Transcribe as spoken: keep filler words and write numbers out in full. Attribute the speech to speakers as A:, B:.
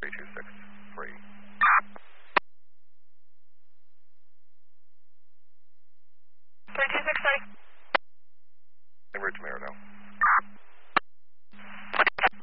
A: three two six three.
B: three two six three.
A: En route to Mirabel.